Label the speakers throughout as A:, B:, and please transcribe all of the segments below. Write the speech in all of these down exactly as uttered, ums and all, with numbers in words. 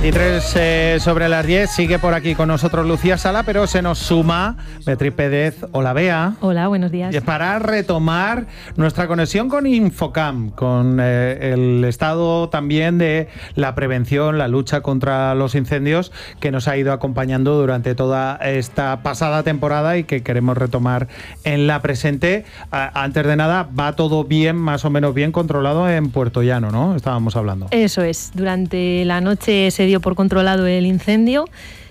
A: veintitrés eh, sobre las diez, sigue por aquí con nosotros Lucía Sala, pero se nos suma Beatriz Pérez. Hola, Bea.
B: Hola, buenos días.
A: Y es para retomar nuestra conexión con Infocam, con eh, el estado también de la prevención, la lucha contra los incendios, que nos ha ido acompañando durante toda esta pasada temporada y que queremos retomar en la presente. A, antes de nada, va todo bien, más o menos bien controlado en Puerto Llano, ¿no? Estábamos hablando.
B: Eso es, durante la noche se dio por controlado el incendio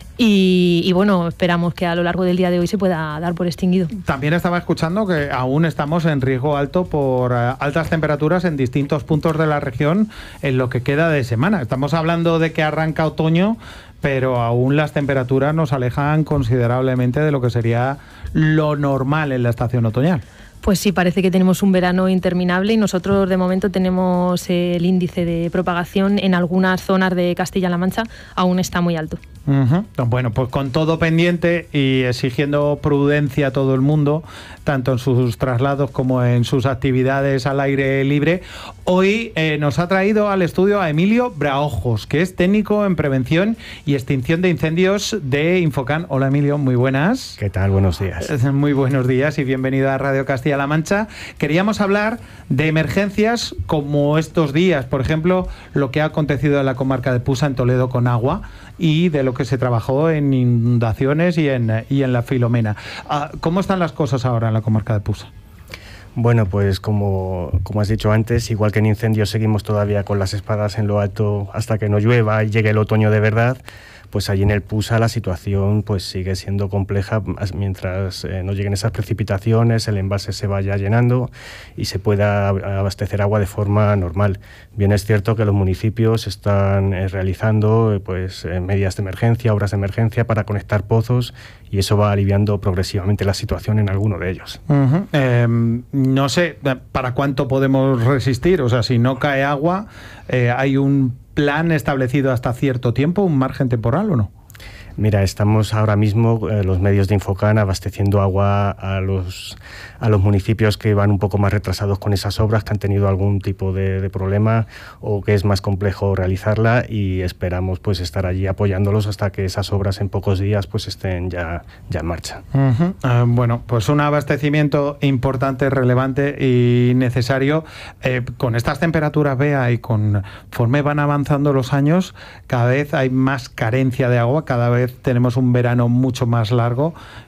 B: y, y bueno, esperamos que a lo largo del día de hoy se pueda dar por extinguido.
A: También estaba escuchando que aún estamos en riesgo alto por uh, altas temperaturas en distintos puntos de la región en lo que queda de semana. Estamos hablando de que arranca otoño, pero aún las temperaturas nos alejan considerablemente de lo que sería lo normal en la estación otoñal.
B: Pues sí, parece que tenemos un verano interminable y nosotros de momento tenemos el índice de propagación en algunas zonas de Castilla-La Mancha aún está muy alto.
A: Uh-huh. Bueno, pues con todo pendiente y exigiendo prudencia a todo el mundo, tanto en sus traslados como en sus actividades al aire libre, hoy eh, nos ha traído al estudio a Emilio Braojos, que es técnico en prevención y extinción de incendios de Infocam. Hola, Emilio, muy buenas.
C: ¿Qué tal? Buenos días.
A: Muy buenos días y bienvenido a Radio Castilla-La Mancha. Queríamos hablar de emergencias como estos días, por ejemplo, lo que ha acontecido en la comarca de Pusa, en Toledo, con agua, y de lo que se trabajó en inundaciones y en, y en la Filomena. ¿Cómo están las cosas ahora en la comarca de Pusa?
C: Bueno, pues como, como has dicho antes, igual que en incendios seguimos todavía con las espadas en lo alto hasta que no llueva y llegue el otoño de verdad. Pues allí en el Pusa la situación pues sigue siendo compleja mientras eh, no lleguen esas precipitaciones, el embalse se vaya llenando y se pueda abastecer agua de forma normal. Bien es cierto que los municipios están eh, realizando eh, pues eh, medidas de emergencia, obras de emergencia para conectar pozos y eso va aliviando progresivamente la situación en alguno de ellos.
A: Uh-huh. Eh, no sé para cuánto podemos resistir, o sea, si no cae agua, eh, hay un plan establecido hasta cierto tiempo, un margen temporal o no?
C: Mira, estamos ahora mismo, eh, los medios de Infocam, abasteciendo agua a los, a los municipios que van un poco más retrasados con esas obras, que han tenido algún tipo de, de problema o que es más complejo realizarla, y esperamos pues estar allí apoyándolos hasta que esas obras en pocos días pues estén ya, ya en marcha.
A: Uh-huh. Uh, bueno, pues un abastecimiento importante, relevante y necesario. Eh, con estas temperaturas, Bea, y conforme van avanzando los años, cada vez hay más carencia de agua, cada vez tenemos un verano mucho más largo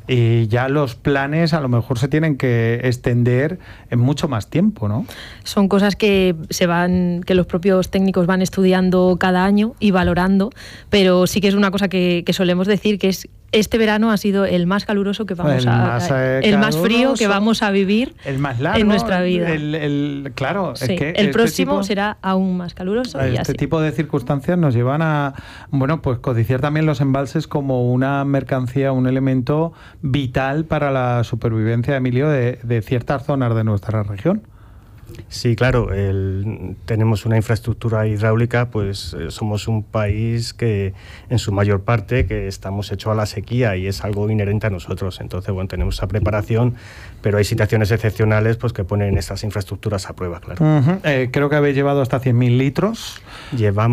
A: y ya los planes a lo mejor se tienen que extender en mucho más tiempo, ¿no?
B: Son cosas que se van, que los propios técnicos van estudiando cada año y valorando, pero sí que es una cosa que, que solemos decir, que es este verano ha sido el más caluroso que vamos
A: el
B: a
A: más, eh,
B: el más frío que vamos a vivir
A: el más largo,
B: en nuestra vida.
A: El, el, claro,
B: sí,
A: es que
B: el
A: este
B: próximo
A: tipo,
B: será aún más caluroso.
A: Este
B: y así.
A: tipo de circunstancias nos llevan a, bueno, pues codiciar también los embalses como una mercancía, un elemento vital para la supervivencia, Emilio, de, de ciertas zonas de nuestra región.
C: Sí, claro, el, tenemos una infraestructura hidráulica, pues eh, somos un país que en su mayor parte que estamos hechos a la sequía y es algo inherente a nosotros. Entonces, bueno, tenemos esa preparación, pero hay situaciones excepcionales pues que ponen estas infraestructuras a prueba, claro.
A: Uh-huh. eh, creo que habéis llevado hasta cien mil litros.
C: Llevamos